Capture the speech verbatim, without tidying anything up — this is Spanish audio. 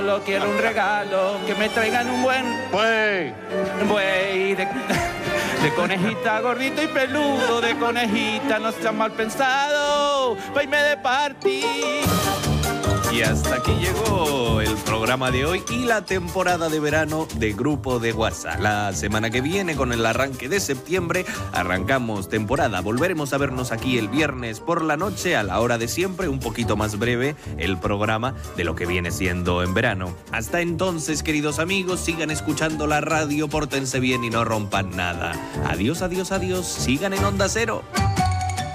Quiero un regalo, que me traigan un buen Buey. buey de, de conejita gordito y peludo, de conejita no sea mal pensado, vaime de party. Y hasta aquí llegó el programa de hoy y la temporada de verano de Grupo de WhatsApp. La semana que viene, con el arranque de septiembre, arrancamos temporada. Volveremos a vernos aquí el viernes por la noche a la hora de siempre, un poquito más breve el programa de lo que viene siendo en verano. Hasta entonces, queridos amigos, sigan escuchando la radio, pórtense bien y no rompan nada. Adiós, adiós, adiós. Sigan en Onda Cero.